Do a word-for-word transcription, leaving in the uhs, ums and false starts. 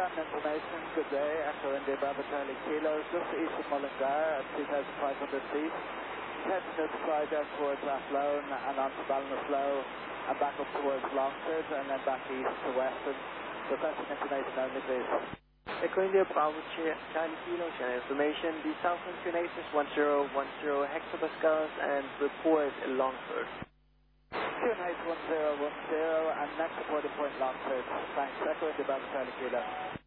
Ground information, good day, Echo India Bravo Charlie Kilo, just east of Mullingar at two thousand five hundred feet. Heading to the side down towards Athlone and on to Ballinasloe and back up towards Longford and then back east to Weston. Requesting information only please. Echo India Bravo Charlie Kilo, share information. The south inclination is one zero one zero hectopascals and report in Longford. Q N H one zero one zero and next reporting point Longford. Thanks, Echo India Bravo Charlie Kilo.